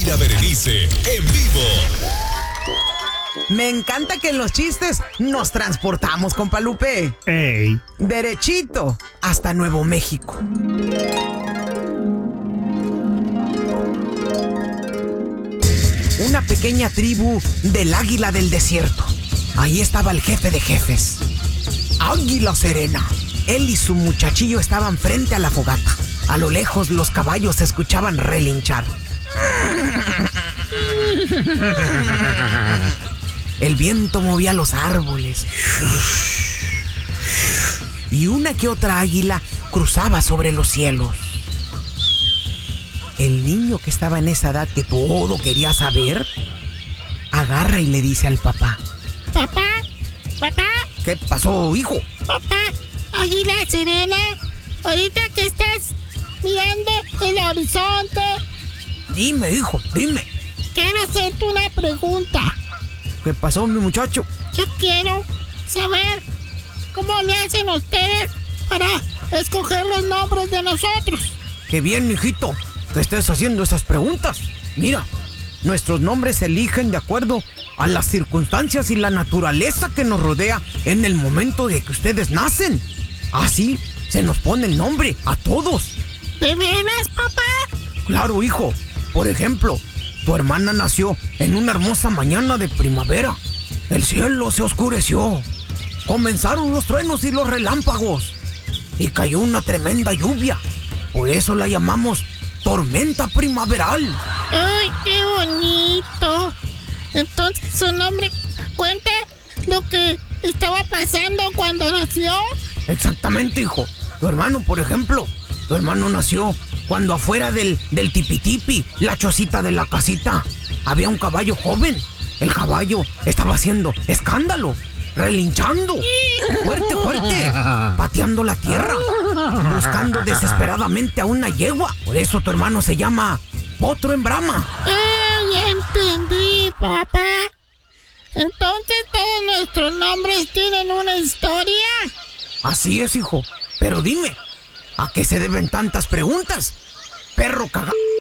Ira Berenice, en vivo. Me encanta que en los chistes nos transportamos, compa Lupe. ¡Ey! Derechito hasta Nuevo México. Una pequeña tribu del águila del desierto. Ahí estaba el jefe de jefes, Águila Serena. Él y su muchachillo estaban frente a la fogata. A lo lejos los caballos se escuchaban relinchar. El viento movía los árboles. Y una que otra águila cruzaba sobre los cielos. El niño que estaba en esa edad que todo quería saber, agarra y le dice al papá: Papá, papá, ¿qué pasó, hijo? papá, Águila Serena, ahorita que estás mirando el horizonte, Dime, hijo, dime. quiero hacerte una pregunta. ¿Qué pasó, mi muchacho? Yo quiero saber cómo le hacen ustedes para escoger los nombres de nosotros. Qué bien, hijito, que estés haciendo esas preguntas. Mira, nuestros nombres se eligen de acuerdo a las circunstancias y la naturaleza que nos rodea en el momento de que ustedes nacen. Así se nos pone el nombre a todos. ¿De veras, papá? Claro, hijo. Por ejemplo, tu hermana nació en una hermosa mañana de primavera. El cielo se oscureció. Comenzaron los truenos y los relámpagos. Y cayó una tremenda lluvia. Por eso la llamamos tormenta primaveral. ¡Ay, qué bonito! Entonces su nombre cuenta lo que estaba pasando cuando nació. Exactamente, hijo. Tu hermano, por ejemplo, tu hermano nació cuando afuera del tipitipi, la chocita de la casita, había un caballo joven. El caballo estaba haciendo escándalo, relinchando, fuerte, fuerte, pateando la tierra, buscando desesperadamente a una yegua. Por eso tu hermano se llama Potro en Brama. Ya entendí, papá. Entonces todos nuestros nombres tienen una historia. Así es, hijo. Pero dime, ¿a qué se deben tantas preguntas? Perro cagado.